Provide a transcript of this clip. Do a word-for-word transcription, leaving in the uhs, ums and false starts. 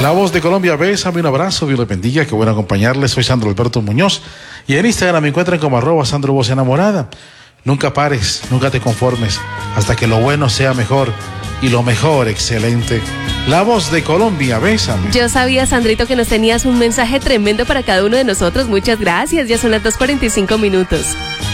La Voz de Colombia, bésame, un abrazo, Dios les bendiga, qué bueno acompañarles. Soy Sandro Alberto Muñoz y en Instagram me encuentran como arroba Sandro Voz Enamorada. Nunca pares, nunca te conformes, hasta que lo bueno sea mejor y lo mejor excelente. La Voz de Colombia, bésame. Yo sabía, Sandrito, que nos tenías un mensaje tremendo para cada uno de nosotros. Muchas gracias, ya son las dos cuarenta y cinco minutos.